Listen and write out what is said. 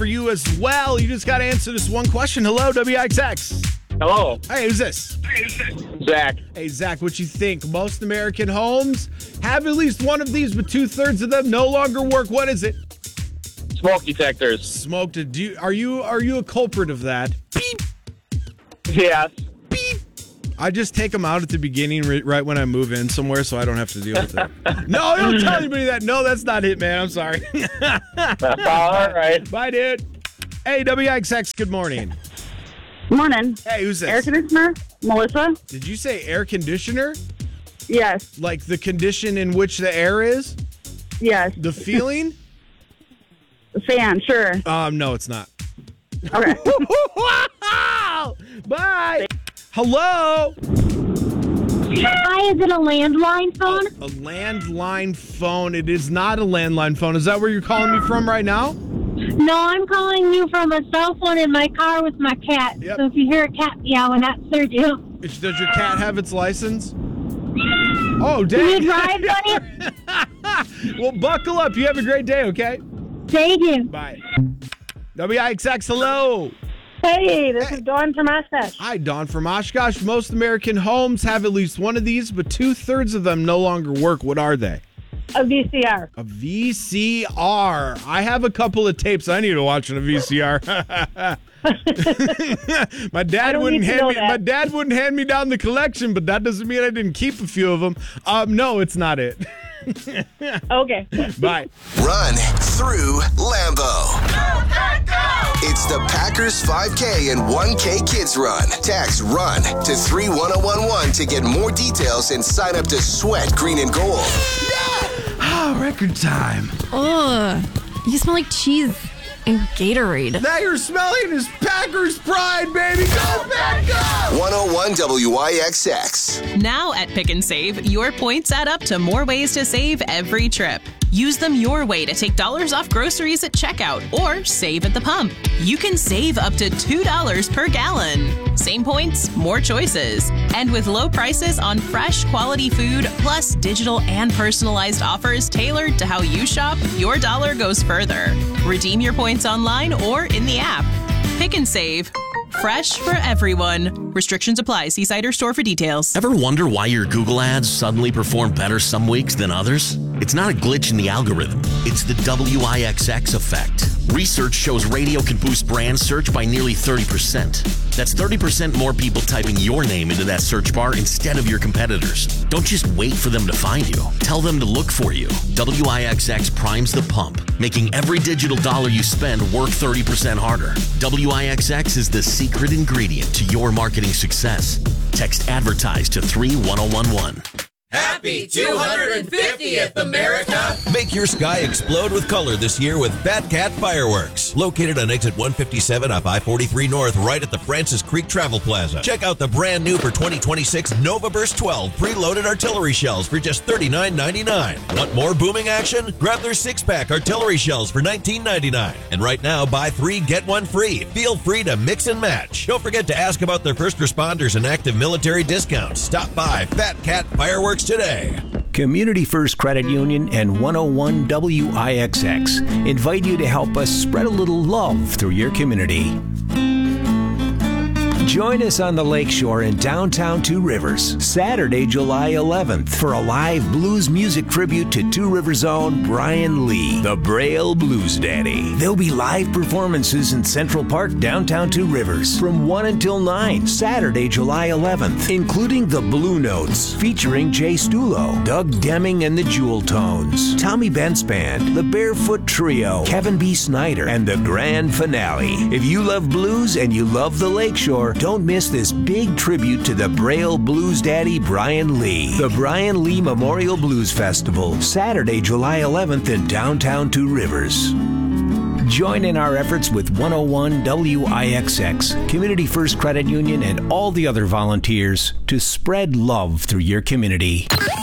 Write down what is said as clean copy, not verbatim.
for you as well. You just got to answer this one question. Hello, WIXX. Hello. Hey, who's this? Zach. Hey, Zach, what you think? Most American homes have at least one of these, but 2/3 of them no longer work. What is it? Smoke detectors. Smoke. Are you a culprit of that? Beep. Yes. Beep. I just take them out at the beginning right when I move in somewhere so I don't have to deal with it. No, don't tell anybody that. No, that's not it, man. I'm sorry. All right. Bye, dude. Hey, WIXX, good morning. Morning. Hey, who's this? Air conditioner, Melissa. Did you say air conditioner? Yes. Like the condition in which the air is? Yes. The feeling? Fan, sure. No, it's not. Okay. Bye. Hello. Hi, is it a landline phone? A landline phone. It is not a landline phone. Is that where you're calling me from right now? No, I'm calling you from a cell phone in my car with my cat. Yep. So if you hear a cat meowing, that's Sergio. Does your cat have its license? Oh, Do dang. you drive, buddy? Well, buckle up. You have a great day, okay? Thank you. Bye. WIXX, hello. Hey, this is Dawn from Oshkosh. Hi, Dawn from Oshkosh. Most American homes have at least one of these, but 2/3 of them no longer work. What are they? A VCR. A VCR. I have a couple of tapes I need to watch on a VCR. My dad wouldn't hand me down the collection, but that doesn't mean I didn't keep a few of them. No, it's not it. Okay. Bye. Run through Lambeau. It's the Packers 5K and 1K Kids Run. Text RUN to 31011 to get more details and sign up to Sweat Green and Gold. Oh, record time. Ugh. You smell like cheese and Gatorade. That you're smelling is Packers pride, baby. Go, Pack, go! 101 WIXX. Now at Pick and Save, your points add up to more ways to save every trip. Use them your way to take dollars off groceries at checkout or save at the pump. You can save up to $2 per gallon. Same points, more choices. And with low prices on fresh, quality food, plus digital and personalized offers tailored to how you shop, your dollar goes further. Redeem your points online or in the app. Pick and Save. Fresh for everyone. Restrictions apply. See site or store for details. Ever wonder why your Google ads suddenly perform better some weeks than others? It's not a glitch in the algorithm. It's the WIXX effect. Research shows radio can boost brand search by nearly 30%. That's 30% more people typing your name into that search bar instead of your competitors. Don't just wait for them to find you. Tell them to look for you. WIXX primes the pump, making every digital dollar you spend work 30% harder. WIXX is the secret ingredient to your marketing success. Text ADVERTISE to 31011. Happy 250th, America! Make your sky explode with color this year with Fat Cat Fireworks. Located on exit 157 off I-43 North, right at the Francis Creek Travel Plaza. Check out the brand new for 2026 Nova Burst 12 preloaded artillery shells for just $39.99. Want more booming action? Grab their 6-pack artillery shells for $19.99. And right now, buy 3, get 1 free. Feel free to mix and match. Don't forget to ask about their first responders and active military discounts. Stop by Fat Cat Fireworks today. Community First Credit Union and 101 WIXX invite you to help us spread a little love through your community. Join us on the Lakeshore in downtown Two Rivers, Saturday, July 11th, for a live blues music tribute to Two Rivers' own Brian Lee, the Braille Blues Daddy. There'll be live performances in Central Park, downtown Two Rivers, from 1 until 9, Saturday, July 11th, including the Blue Notes, featuring Jay Stulo, Doug Deming and the Jewel Tones, Tommy Bent's Band, the Barefoot Trio, Kevin B. Snyder, and the grand finale. If you love blues and you love the Lakeshore, don't miss this big tribute to the Braille Blues Daddy, Brian Lee. The Brian Lee Memorial Blues Festival, Saturday, July 11th in downtown Two Rivers. Join in our efforts with 101 WIXX, Community First Credit Union, and all the other volunteers to spread love through your community.